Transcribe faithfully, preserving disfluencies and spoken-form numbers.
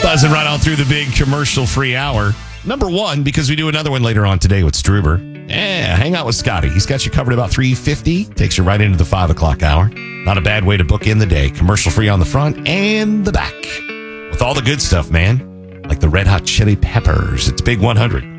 Buzzing right on through the big commercial-free hour. Number one, because we do another one later on today with Struber. Yeah, hang out with Scotty. He's got you covered about three fifty. Takes you right into the five o'clock hour. Not a bad way to book in the day. Commercial-free on the front and the back. With all the good stuff, man. Like the Red Hot Chili Peppers. It's Big one hundred.